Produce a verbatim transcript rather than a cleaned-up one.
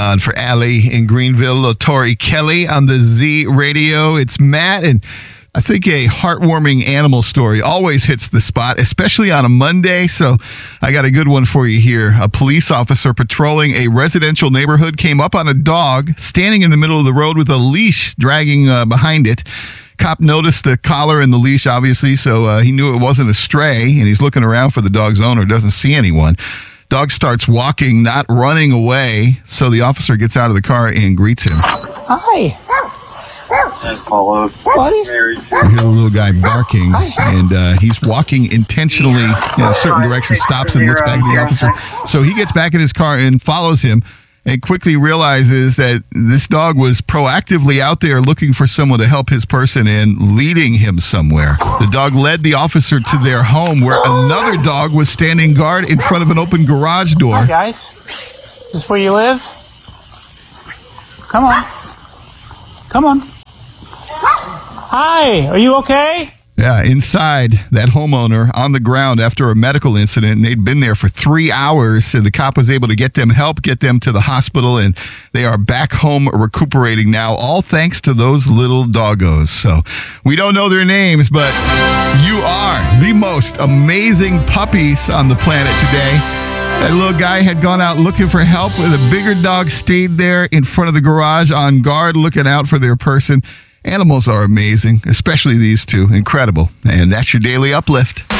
on for Allie in Greenville, Tori Kelly on the Z Radio. It's Matt, and I think a heartwarming animal story always hits the spot, especially on a Monday. So I got a good one for you here. A police officer patrolling a residential neighborhood came up on a dog standing in the middle of the road with a leash dragging uh, behind it. Cop noticed the collar and the leash, obviously, so uh, he knew it wasn't a stray, and he's looking around for the dog's owner, doesn't see anyone. Dog starts walking, not running away, so the officer gets out of the car and greets him. Hi. Follow. Buddy. You hear the little guy barking, and uh, he's walking intentionally in a certain direction, stops and looks back at the officer. So he gets back in his car and follows him, and quickly realizes that this dog was proactively out there looking for someone to help his person and leading him somewhere. The dog led the officer to their home, where another dog was standing guard in front of an open garage door. Hi, guys. Is this where you live? Come on. Come on. Hi, are you okay? Yeah, inside, that homeowner on the ground after a medical incident, and they'd been there for three hours, and the cop was able to get them help, get them to the hospital, and they are back home recuperating now, all thanks to those little doggos. So we don't know their names, but you are the most amazing puppies on the planet today. That little guy had gone out looking for help, with a bigger dog stayed there in front of the garage on guard, looking out for their person. Animals are amazing, especially these two. Incredible. And that's your Daily Uplift.